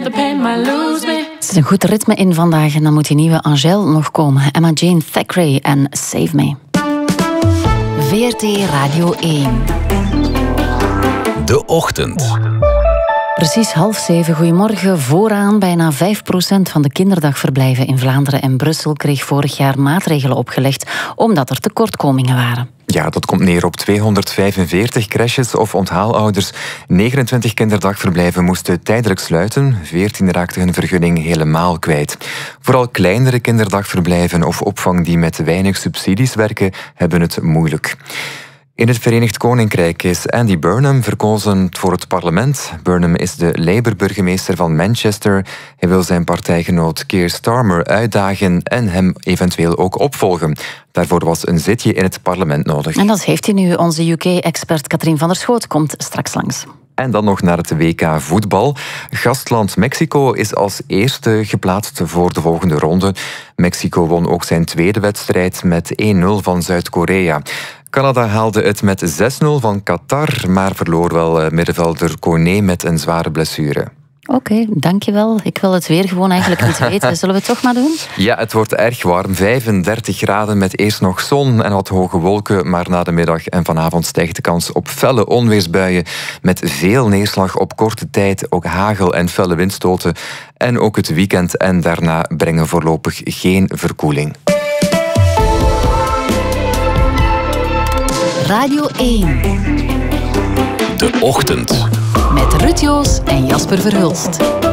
the pain might lose me. Het is een goed ritme in vandaag en dan moet die nieuwe Angèle nog komen. Emma Jane Thackeray en Save Me. VRT Radio 1. De Ochtend. Precies 6:30. Goedemorgen. Vooraan bijna 5% van de kinderdagverblijven in Vlaanderen en Brussel kreeg vorig jaar maatregelen opgelegd omdat er tekortkomingen waren. Ja, dat komt neer op 245 crèches of onthaalouders. 29 kinderdagverblijven moesten tijdelijk sluiten. 14 raakten hun vergunning helemaal kwijt. Vooral kleinere kinderdagverblijven of opvang die met weinig subsidies werken, hebben het moeilijk. In het Verenigd Koninkrijk is Andy Burnham verkozen voor het parlement. Burnham is de Labour-burgemeester van Manchester. Hij wil zijn partijgenoot Keir Starmer uitdagen en hem eventueel ook opvolgen. Daarvoor was een zitje in het parlement nodig. En dat heeft hij nu. Onze UK-expert Katrien van der Schoot komt straks langs. En dan nog naar het WK voetbal. Gastland Mexico is als eerste geplaatst voor de volgende ronde. Mexico won ook zijn tweede wedstrijd met 1-0 van Zuid-Korea. Canada haalde het met 6-0 van Qatar, maar verloor wel middenvelder Koné met een zware blessure. Oké, dankjewel. Ik wil het weer gewoon eigenlijk niet weten. Zullen we het toch maar doen? Ja, het wordt erg warm. 35 graden met eerst nog zon en wat hoge wolken. Maar na de middag en vanavond stijgt de kans op felle onweersbuien. Met veel neerslag op korte tijd. Ook hagel en felle windstoten. En ook het weekend en daarna brengen voorlopig geen verkoeling. Radio 1. De Ochtend. Met Ruud Joos en Jasper Verhulst.